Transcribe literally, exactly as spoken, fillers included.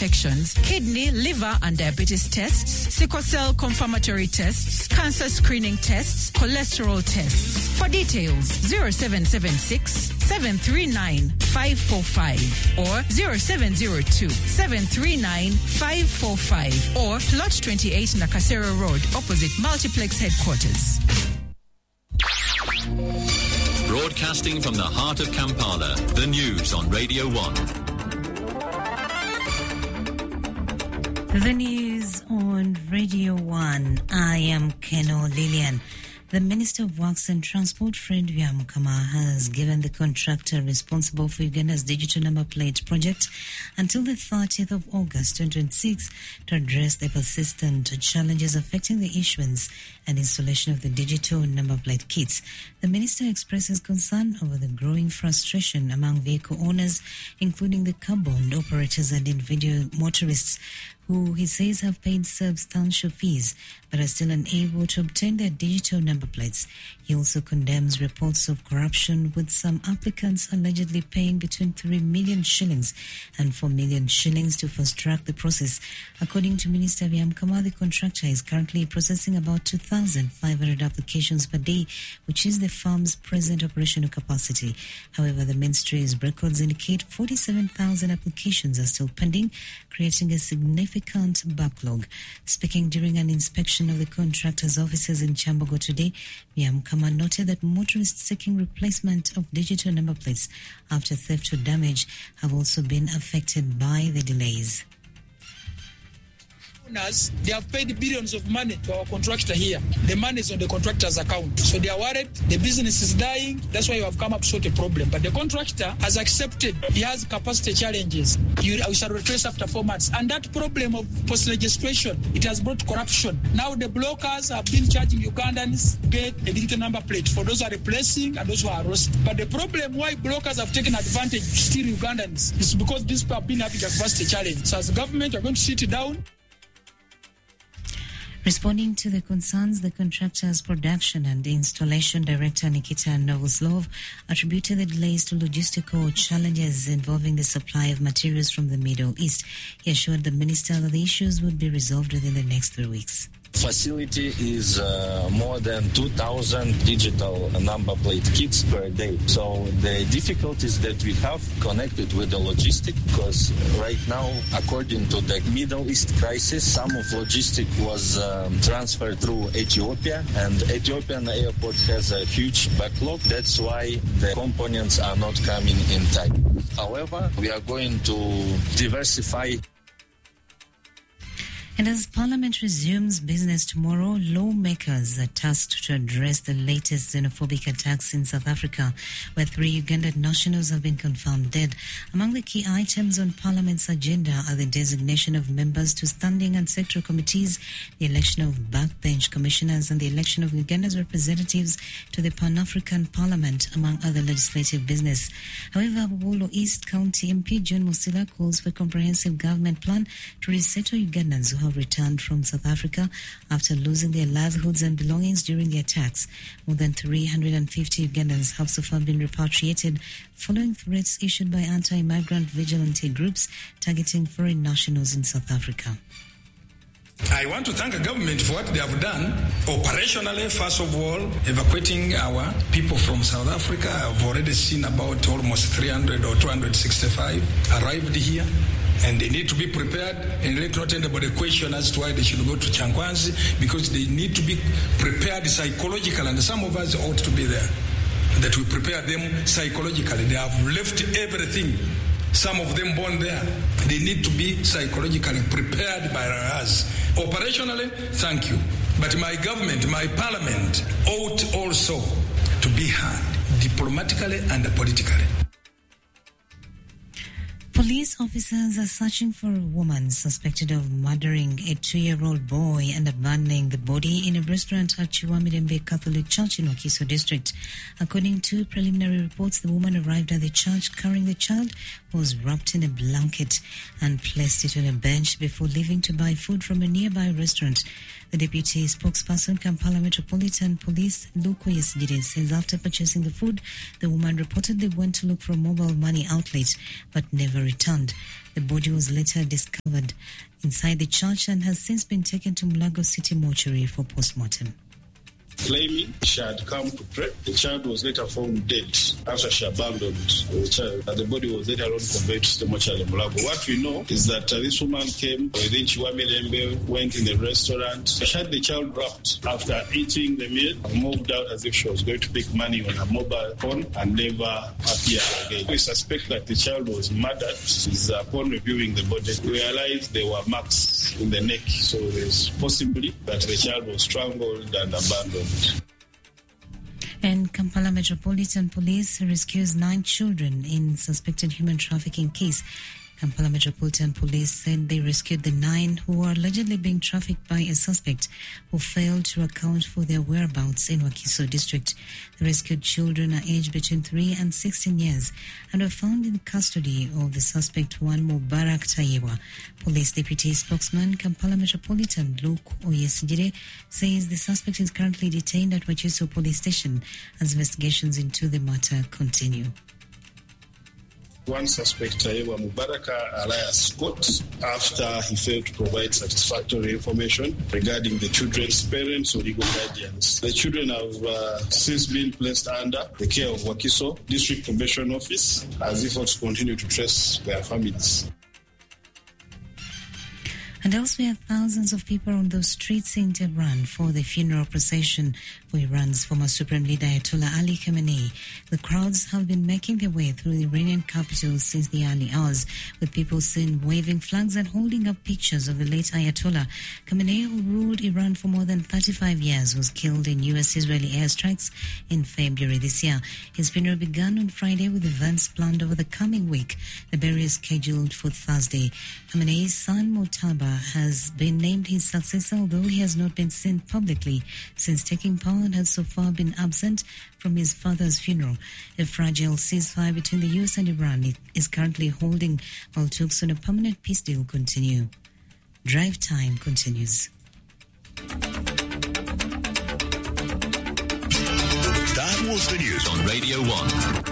infections, kidney, liver and diabetes tests, sickle cell confirmatory tests, cancer screening tests, cholesterol tests. For details, zero seven seven six, seven three nine, five four five or zero seven zero two, seven three nine, five four five or Plot twenty-eight Nakasero Road, opposite Multiplex Headquarters. Broadcasting from the heart of Kampala, the news on Radio one. The news on Radio one. I am Keno Lillian. The Minister of Works and Transport, Fred Byamukama, has given the contractor responsible for Uganda's digital number plate project until the thirtieth of August twenty twenty-six to address the persistent challenges affecting the issuance and installation of the digital number plate kits. The minister expresses concern over the growing frustration among vehicle owners, including the car-bond operators and individual motorists, who he says have paid substantial fees but are still unable to obtain their digital number plates. He also condemns reports of corruption, with some applicants allegedly paying between three million shillings and four million shillings to fast-track the process. According to Minister Byamukama, the contractor is currently processing about two thousand five hundred applications per day, which is the firm's present operational capacity. However, the ministry's records indicate forty-seven thousand applications are still pending, creating a significant backlog. Speaking during an inspection of the contractor's offices in Chambogo today, Byamukama noted that motorists seeking replacement of digital number plates after theft or damage have also been affected by the delays. They have paid billions of money to our contractor here. The money is on the contractor's account. So they are worried. The business is dying. That's why you have come up to sort a problem. But the contractor has accepted. He has capacity challenges. You, we shall retrace after four months. And that problem of post-registration, it has brought corruption. Now the blockers have been charging Ugandans get a digital number plate for those who are replacing and those who are lost. But the problem why blockers have taken advantage to steal Ugandans is because these people have been having a capacity challenge. So as a government, we are going to sit down. Responding to the concerns, the contractor's production and installation director Nikita Novoslov attributed the delays to logistical challenges involving the supply of materials from the Middle East. He assured the minister that the issues would be resolved within the next three weeks. Facility is uh, more than two thousand digital number plate kits per day. So the difficulties that we have connected with the logistic, because right now, according to the Middle East crisis, some of logistic was um, transferred through Ethiopia, and Ethiopian airport has a huge backlog. That's why the components are not coming in time. However, we are going to diversify. And as Parliament resumes business tomorrow, lawmakers are tasked to address the latest xenophobic attacks in South Africa, where three Ugandan nationals have been confirmed dead. Among the key items on Parliament's agenda are the designation of members to standing and sectoral committees, the election of backbench commissioners, and the election of Uganda's representatives to the Pan-African Parliament, among other legislative business. However, Bobolo East County M P John Musila calls for a comprehensive government plan to resettle Ugandans who have returned from South Africa after losing their livelihoods and belongings during the attacks. More than three hundred fifty Ugandans have so far been repatriated following threats issued by anti-migrant vigilante groups targeting foreign nationals in South Africa. I want to thank the government for what they have done operationally. First of all, evacuating our people from South Africa. I've already seen about almost three hundred or two hundred sixty-five arrived here. And they need to be prepared, and let not anybody question as to why they should go to Changwanzi, because they need to be prepared psychologically, and some of us ought to be there, that we prepare them psychologically. They have left everything. Some of them born there. They need to be psychologically prepared by us. Operationally, thank you. But my government, my parliament ought also to be heard diplomatically and politically. Police officers are searching for a woman suspected of murdering a two-year-old boy and abandoning the body in a restaurant at Chiwamirembe Catholic Church in Wakiso District. According to preliminary reports, the woman arrived at the church carrying the child, was wrapped in a blanket and placed it on a bench before leaving to buy food from a nearby restaurant. The deputy spokesperson, Kampala Metropolitan Police, Luke Oyesigire, says after purchasing the food, the woman reportedly went to look for a mobile money outlet but never returned. The body was later discovered inside the church and has since been taken to Mulago City Mortuary for post-mortem. Claiming she had come to pray. The child was later found dead after she abandoned the child. And the body was later on conveyed to the mortuary Mulago. What we know is that uh, this woman came within Chiwamilembe, went in the restaurant. She had the child wrapped. After eating the meal, moved out as if she was going to pick money on a mobile phone and never appeared again. We suspect that the child was murdered. Is upon reviewing the body, we realized there were marks in the neck. So it's possibly that the child was strangled and abandoned. And Kampala Metropolitan Police rescues nine children in suspected human trafficking case. Kampala Metropolitan Police said they rescued the nine who were allegedly being trafficked by a suspect who failed to account for their whereabouts in Wakiso district. The rescued children are aged between three and sixteen years and were found in custody of the suspect one Mubarak Tayewa. Police Deputy Spokesman Kampala Metropolitan Luke Oyesigire says the suspect is currently detained at Wakiso Police Station as investigations into the matter continue. One suspect, Tayewa Mubaraka Elias Scott, after he failed to provide satisfactory information regarding the children's parents or legal guardians. The children have uh, since been placed under the care of Wakiso District Probation Office as efforts continue to trace their families. And elsewhere, thousands of people on those streets in Tehran for the funeral procession for Iran's former Supreme Leader Ayatollah Ali Khamenei. The crowds have been making their way through the Iranian capital since the early hours, with people seen waving flags and holding up pictures of the late Ayatollah. Khamenei, who ruled Iran for more than thirty-five years, was killed in U S-Israeli airstrikes in February this year. His funeral began on Friday with events planned over the coming week. The burial is scheduled for Thursday. Khamenei's son, Mojtaba, has been named his successor, although he has not been seen publicly since taking power and has so far been absent from his father's funeral. A fragile ceasefire between the U S and Iran is currently holding while talks on a permanent peace deal continue. Drive Time continues. That was the news on Radio one.